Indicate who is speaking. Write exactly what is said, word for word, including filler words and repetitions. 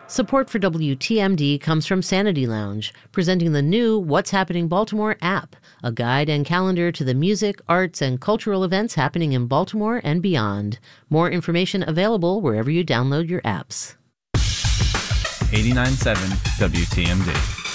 Speaker 1: Support for W T M D comes from Sanity Lounge, presenting the new What's Happening Baltimore app, a guide and calendar to the music, arts, and cultural events happening in Baltimore and beyond. More information available wherever you download your apps.
Speaker 2: eighty-nine point seven W T M D.